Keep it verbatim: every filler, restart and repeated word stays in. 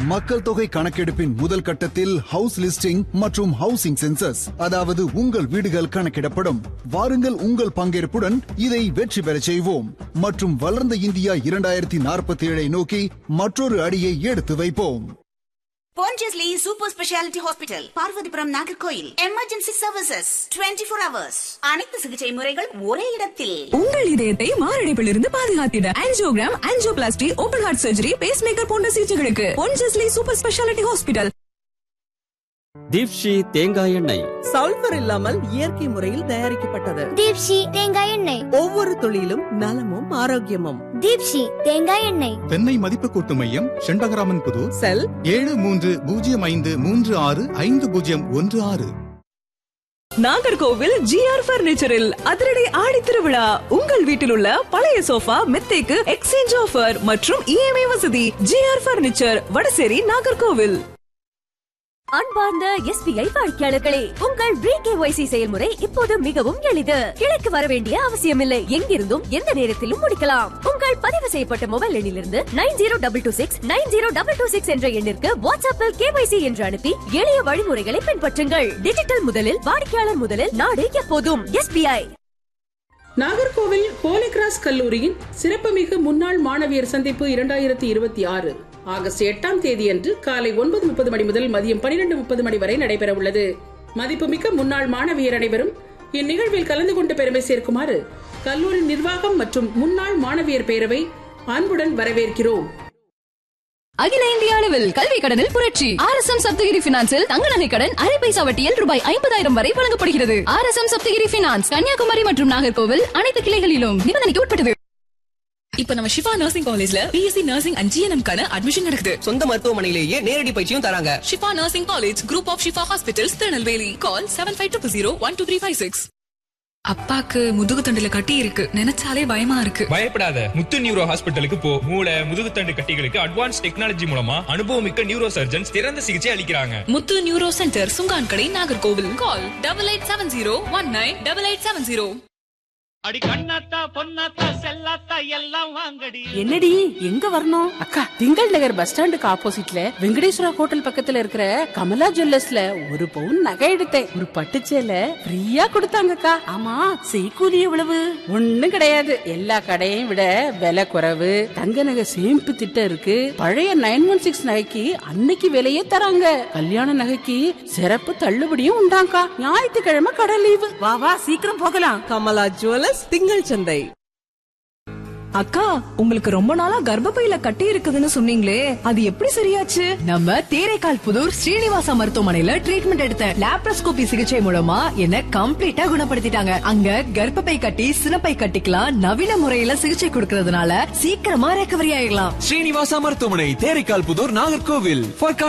மக்கள் தொகை கணக்கெடுப்பின் முதல் கட்டத்தில் ஹவுஸ் லிஸ்டிங் மற்றும் ஹவுசிங் சென்சஸ், அதாவது உங்கள் வீடுகள் கணக்கிடப்படும். வாருங்கள், உங்கள் பங்கேற்புடன் இதை வெற்றி பெற செய்வோம் மற்றும் வளர்ந்த இந்தியா இரண்டாயிரத்தி நாற்பத்தி ஏழை நோக்கி மற்றொரு அடியை எடுத்து வைப்போம். Pondicherry Super Speciality Hospital, Parvathipuram, Nagercoil. Emergency services இருபத்தி நான்கு ஹவர்ஸ். அனைத்து சிகிச்சை முறைகள் ஒரே இடத்தில். உங்கள் இதயத்தை மாரடைப்பிலிருந்து பாதுகாத்திட angiogram, angioplasty, open heart surgery, base maker போன்ற சிகிச்சைகளுக்கு Pondicherry super speciality hospital. Deepshi தேங்காய் எண்ணெய் சல்பர் இல்லாமல் இயற்கை முறையில் தயாரிக்கப்பட்டது. தீப்ஷி தேங்காய் எண்ணெய், ஒவ்வொரு துளியிலும் நலமும் ஆரோக்கியமும். தீப்ஷி தேங்காய் எண்ணெய். தென்னை மதிப்பு கூட்டு மையம், செண்பகராமன் புது, செல் ஏழு மூன்று பூஜ்ஜியம் ஐந்து மூன்று ஆறு ஐந்து பூஜ்ஜியம் ஒன்று ஆறு. நாகர்கோவில் ஜிஆர் பர்னிச்சரில் அதிரடி ஆடி திருவிழா. உங்கள் வீட்டில் உள்ள பழைய சோஃபா, மெத்தைக்கு எக்ஸ்சேஞ்ச் ஆஃபர் மற்றும் இஎம்ஐ வசதி. GR furniture, Vadasery, Nagercoil. அன்பார்ந்த எஸ்பிஐ வாடிக்கையாளர்களே, உங்கள் பிகேஒய்சி செயல்முறை இப்போது மிகவும் எளிது. கிளைக்கு வர வேண்டிய அவசியமில்லை. எங்கிருந்தும் எந்த நேரத்திலும் முடிக்கலாம். உங்கள் பதிவு செய்யப்பட்ட மொபைல் எண்ணிலிருந்து nine zero double two six nine zero double two six என்ற எண்ணிற்கு வாட்ஸ்அப்பில் கேஒய்சி என்று அனுப்பி எளிய வழிமுறைகளை பின்பற்றுங்கள். டிஜிட்டல் முதலில், வாடிக்கையாளர் முதலில், நாடு எப்போதும் எஸ்பிஐ. நாகர்கோவில் ஹோலி கிராஸ் கல்லூரியின் சிறப்புமிகு முன்னாள் மாணவியர் சந்திப்பு இரண்டாயிரத்தி இருபத்தி ஆறு ஆகஸ்ட் எட்டாம் தேதி அன்று காலை ஒன்பது முப்பது மணி முதல் மதியம் பனிரெண்டு முப்பது மணி வரை நடைபெற உள்ளது. மதிப்புமிக்க முன்னாள் மாணவியர் அனைவரும் இந்நிகழ்வில் கலந்து கொண்டு பெருமை சேர்க்குமாறு கல்லூரி நிர்வாகம் மற்றும் முன்னாள் மாணவியர் பேரவை அன்புடன் வரவேற்கிறோம். அகில இந்திய அளவில் கல்வி கடனில் புரட்சி. ஆர் எஸ் எம் சப்தகிரி பினான்சில் தங்க நகை கடன் அரை பைசா வட்டியில் ரூபாய் ஐம்பதாயிரம் வரை வழங்கப்படுகிறது. R S M Saptagiri finance, Kanyakumari மற்றும் நாகர்கோவில் அனைத்து கிளைகளிலும். நிபந்தனைக்கு உட்பட்டது. இப்ப நம்ம ஷிஃபா நர்சிங் காலேஜ்ல பிஎஸ்சி நர்சிங் அண்ட் ஜிஎன்எம் கான அட்மிஷன் நடக்குது. சொந்த மருத்துவமனையிலேயே நேரடி பயிற்சியும் தராங்க. Shifa nursing college, group of Shifa hospitals, Tirunelveli. Call seven five two zero one two three five six. அப்பாக்கு முதுகு தண்டுல கட்டி இருக்கு, நினைச்சாலே பயமா இருக்கு. பயப்படாத, முத்து நியூரோ ஹாஸ்பிட்டலுக்கு போ. மூளை, முதுகு தண்டு கட்டிகளுக்கு அட்வான்ஸ் டெக்னாலஜி மூலமா அனுபவமிக்க நியூரோ சர்ஜன்ஸ் சிறந்த சிகிச்சை அளிக்கிறாங்க. முத்து neuro centre, Chunkankadai, Nagercoil. Call double eight seven zero one nine double eight seven zero. அடி கண்ணாத்தா பொன்னாத்தா செல்லாத்தா எல்லாம் வாங்கடி. என்னடி, எங்க வரணும்? அக்கா, திங்கள் நகர் பஸ் ஸ்டாண்டுக்கு ஆப்போசிட்ல வெங்கடேஸ்வரா ஹோட்டல் பக்கத்துல இருக்கிற கமலா ஜுவல்லர்ஸ்ல ஒரு பவுன் நகை எடுத்தேன். ஒரு பட்டுச்சேல ஃப்ரீயா கொடுத்தாங்கக்கா. ஆமா, செய்கூலி எவ்வளவு? ஒண்ணும் கிடையாது. எல்லா கடையையும் விட விலை குறைவு. தங்க நகை சேமிப்பு திட்டம் இருக்கு. பழைய நைன் ஒன் சிக்ஸ் நகைக்கு அன்னைக்கு விலையே தராங்க. கல்யாண நகைக்கு சிறப்பு தள்ளுபடியும் உண்டாங்கா. ஞாயிற்றுக்கிழமை கடை லீவு. வா வா, சீக்கிரம் போகலாம். கமலா ஜுவல்லர்ஸ், திங்கள் சந்தை. அக்கா, உங்களுக்கு ரொம்ப நாளா கர்ப்பப்பையில கட்டி இருக்குதுன்னு சொன்னீங்களே, அது எப்படி சரியாச்சு? நம்ம தேரைக்கால் புதூர் ஸ்ரீனிவாசா மருத்துவமனையில ட்ரீட்மெண்ட் எடுத்தேன். லாப்ரோஸ்கோபி சிகிச்சை மூலமா என்ன கம்ப்ளீட்டா குணப்படுத்திட்டாங்க. அங்க கர்ப்பப்பை கட்டி, சினப்பை கட்டிக்கலாம் நவீன முறையில சிகிச்சை கொடுக்கறதுனால சீக்கிரமா ரெக்கவரி ஆயிடலாம். ஸ்ரீனிவாசா மருத்துவமனை, தேரைக்கால் புதூர், நாகர்கோவில்.